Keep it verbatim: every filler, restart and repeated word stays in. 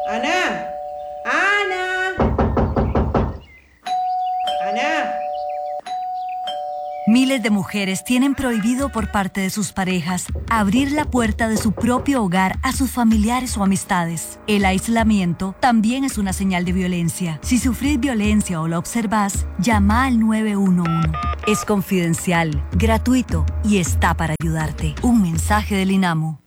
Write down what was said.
Ana, Ana, Ana. Miles de mujeres tienen prohibido por parte de sus parejas abrir la puerta de su propio hogar a sus familiares o amistades. El aislamiento también es una señal de violencia. Si sufrís violencia o la observás, llama al nueve uno uno. Es confidencial, gratuito y está para ayudarte. Un mensaje del INAMU.